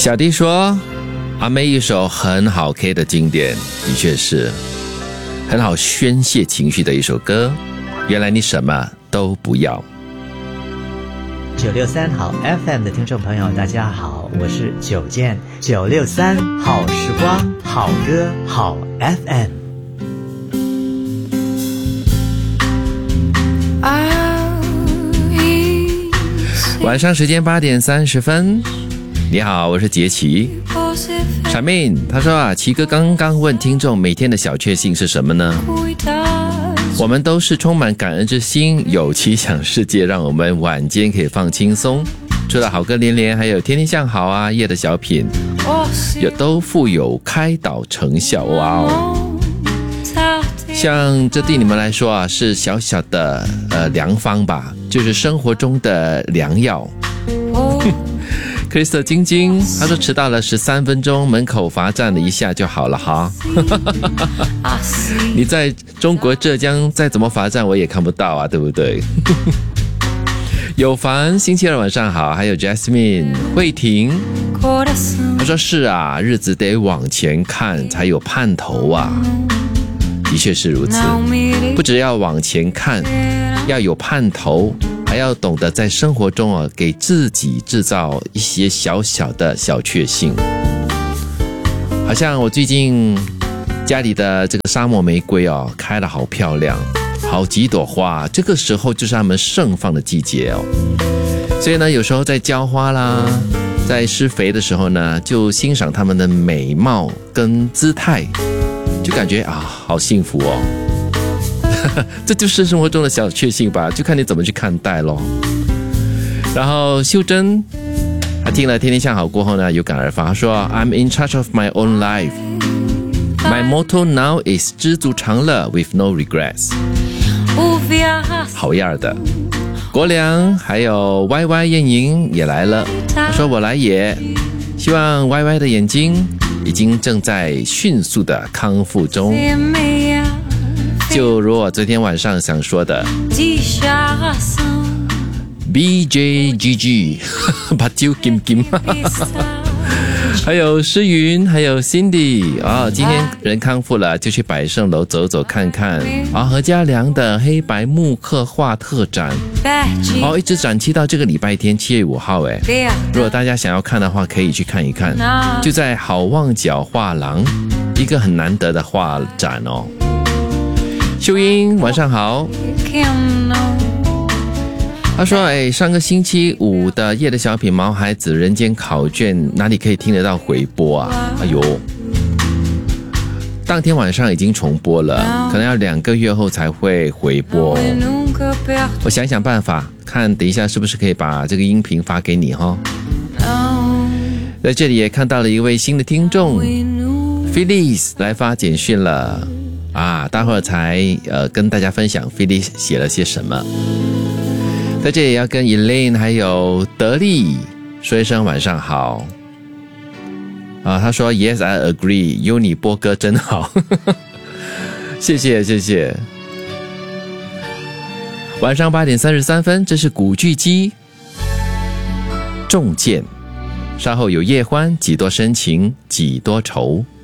小弟说，阿妹一首很好 K 的经典，的确是很好宣泄情绪的一首歌。原来你什么都不要。 963好 FM 的听众朋友，大家好，我是九健，963好时光，好歌，好 FM。 晚上时间8点30分，你好，我是杰奇。闪妹他说啊，奇哥刚刚问听众每天的小确幸是什么呢？我们都是充满感恩之心，有奇想世界，让我们晚间可以放轻松。除了好歌连连，还有天天向好啊，夜的小品，也都富有开导成效。哇哦！像这对你们来说啊，是小小的良方吧，就是生活中的良药。Krista 晶晶他说迟到了13分钟，门口罚站了一下就好了哈。你在中国浙江再怎么罚站我也看不到啊，对不对？有凡星期二晚上好，还有 Jasmine 慧婷，他说是啊，日子得往前看才有盼头啊。的确是如此，不只要往前看，要有盼头，还要懂得在生活中啊，给自己制造一些小小的小确幸。好像我最近家里的这个沙漠玫瑰哦，开得好漂亮，好几朵花，这个时候就是它们盛放的季节哦。所以呢，有时候在浇花啦，在施肥的时候呢，就欣赏它们的美貌跟姿态，就感觉啊，好幸福哦。这就是生活中的小确幸吧，就看你怎么去看待咯。然后秀珍她听了天天向好过后呢，有感而发说 I'm in charge of my own life. My motto now is 知足常乐 with no regrets. 好样的。国良还有 YY 燕莹也来了，他说我来也，希望 YY 的眼睛已经正在迅速的康复中，就如我昨天晚上想说的 BJGG 把酒金金。还有诗云，还有 Cindy 今天人康复了，就去百盛楼走走看看何家良的黑白木刻画特展一直展期到这个礼拜天7月5号如果大家想要看的话，可以去看一看，就在好望角画廊，一个很难得的画展哦。秀英晚上好，他说上个星期五的夜的小品毛孩子人间考卷哪里可以听得到回播啊？哎呦，当天晚上已经重播了，可能要2个月后才会回播。我想想办法，看等一下是不是可以把这个音频发给你哈。在这里也看到了一位新的听众 Phyllis 来发简讯了待会儿才跟大家分享 Phyllis 写了些什么。在这里要跟 Elaine 还有德利说一声晚上好他说 Yes I agree， 有你播歌真好。谢谢谢谢。晚上8点33分，这是古巨基重剑，稍后有夜欢，几多深情几多愁。